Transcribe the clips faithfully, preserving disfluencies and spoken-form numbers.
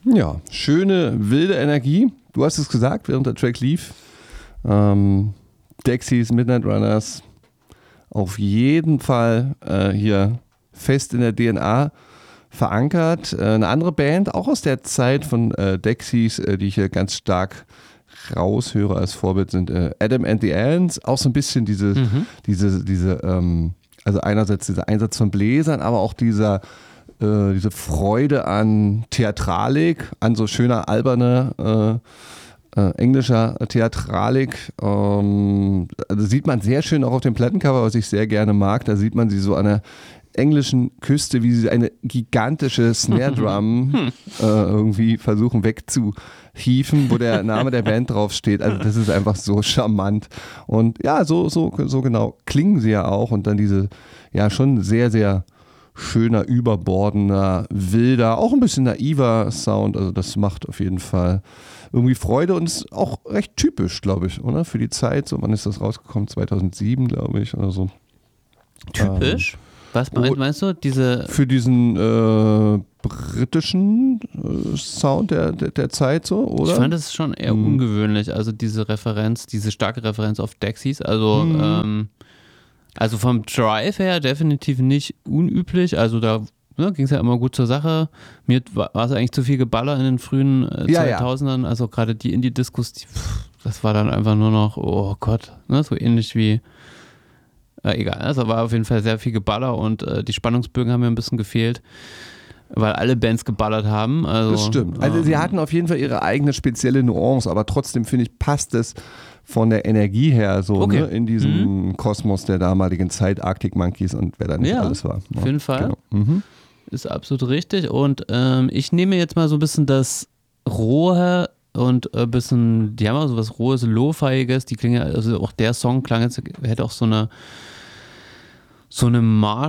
Ja, schöne, wilde Energie. Du hast es gesagt, während der Track lief. Ähm, Dexys, Midnight Runners, auf jeden Fall äh, hier fest in der D N A verankert. Äh, eine andere Band, auch aus der Zeit von äh, Dexys, äh, die ich hier ganz stark raushöre als Vorbild, sind äh, Adam and the Ants. Auch so ein bisschen diese, mhm. diese, diese ähm, also einerseits dieser Einsatz von Bläsern, aber auch dieser äh, diese Freude an Theatralik, an so schöner, alberner äh, äh, englischer Theatralik. Ähm, also sieht man sehr schön auch auf dem Plattencover, was ich sehr gerne mag. Da sieht man sie so an der englischen Küste, wie sie eine gigantische Snare Drum äh, irgendwie versuchen wegzuhieven, wo der Name der Band draufsteht. Also das ist einfach so charmant. Und ja, so, so, so genau klingen sie ja auch. Und dann diese, ja, schon sehr, sehr schöner, überbordender, wilder, auch ein bisschen naiver Sound. Also das macht auf jeden Fall irgendwie Freude und ist auch recht typisch, glaube ich, oder? Für die Zeit. So, wann ist das rausgekommen? zweitausendsieben, glaube ich, oder so. Typisch? Ähm, Was meinst, meinst du? Diese für diesen äh, britischen äh, Sound der, der, der Zeit so, oder? Ich fand es schon eher hm. ungewöhnlich, also diese Referenz, diese starke Referenz auf Dexys, also hm. ähm, also vom Drive her definitiv nicht unüblich, also da ne, ging es ja immer gut zur Sache. Mir war es eigentlich zu viel Geballer in den frühen äh, ja, zweitausendern, ja. Also gerade die Indie-Discos, die, pff, das war dann einfach nur noch, oh Gott, ne, so ähnlich wie Äh, egal, also war auf jeden Fall sehr viel Geballer und äh, die Spannungsbögen haben mir ein bisschen gefehlt, weil alle Bands geballert haben. Also, das stimmt. Also ähm, sie hatten auf jeden Fall ihre eigene spezielle Nuance, aber trotzdem finde ich, passt es von der Energie her so okay. ne, in diesem mhm. Kosmos der damaligen Zeit, Arctic Monkeys und wer da nicht ja, alles war. Ja, auf jeden Fall. Genau. Mhm. Ist absolut richtig und ähm, ich nehme jetzt mal so ein bisschen das Rohe und ein bisschen, die haben auch so was Rohes, Lo-Fiiges, die klingen, also auch der Song klang jetzt, hätte auch so eine so eine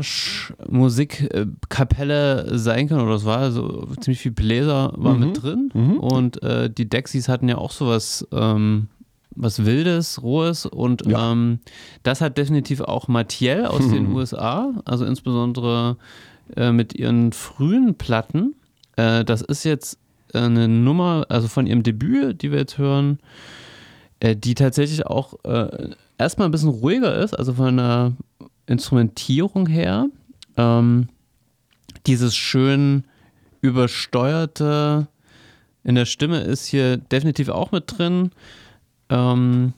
Marschmusikkapelle sein können, oder es war so ziemlich viel Bläser war mhm. mit drin mhm. und äh, die Dexys hatten ja auch sowas ähm, was Wildes, Rohes und ja. ähm, das hat definitiv auch Mathiel aus mhm. den U S A, also insbesondere äh, mit ihren frühen Platten. Äh, das ist jetzt eine Nummer, also von ihrem Debüt, die wir jetzt hören, äh, die tatsächlich auch äh, erstmal ein bisschen ruhiger ist, also von der Instrumentierung her. Ähm, dieses schön übersteuerte in der Stimme ist hier definitiv auch mit drin. Ähm,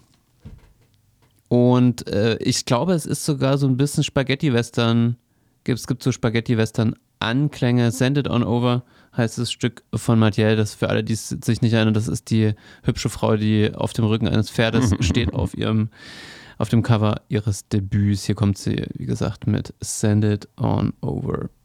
und äh, ich glaube, es ist sogar so ein bisschen Spaghetti-Western. Es gibt so Spaghetti-Western-Anklänge. Send It On Over heißt das Stück von Mathiel. Das für alle, die es sich nicht erinnern, das ist die hübsche Frau, die auf dem Rücken eines Pferdes steht auf ihrem auf dem Cover ihres Debüts. Hier kommt sie, wie gesagt, mit Send It On Over.